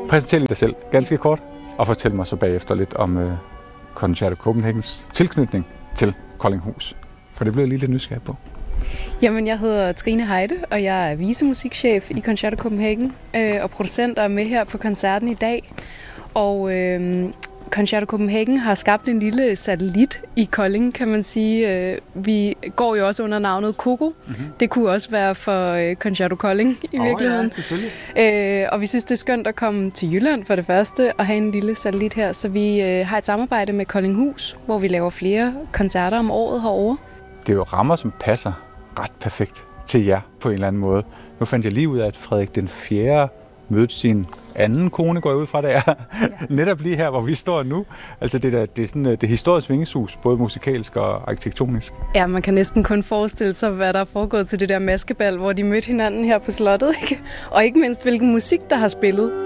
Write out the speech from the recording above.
Præsentér lige dig selv ganske kort, og fortæl mig så bagefter lidt om Concerto Copenhagens tilknytning til Koldinghus. For det blev jeg lige lidt nysgerrig på. Jamen, jeg hedder Trine Heide, og jeg er vicemusikchef i Concerto Copenhagen og producent og er med her på koncerten i dag. Og Concerto Copenhagen har skabt en lille satellit i Kolding, kan man sige. Vi går jo også under navnet Coco. Mm-hmm. Det kunne også være for Concerto Kolding i virkeligheden. Ja, selvfølgelig. Og vi synes, det er skønt at komme til Jylland for det første og have en lille satellit her. Så vi har et samarbejde med Koldinghus, hvor vi laver flere koncerter om året herovre. Det er jo rammer, som passer ret perfekt til jer på en eller anden måde. Nu fandt jeg lige ud af, at Frederik den 4. mødte sin anden kone, går jeg ud fra, det er netop lige her, hvor vi står nu. Altså det er sådan det historiske vingeshus, både musikalsk og arkitektonisk. Ja, man kan næsten kun forestille sig, hvad der er foregået til det der maskebal, hvor de mødte hinanden her på slottet, ikke? Og ikke mindst, hvilken musik, der har spillet.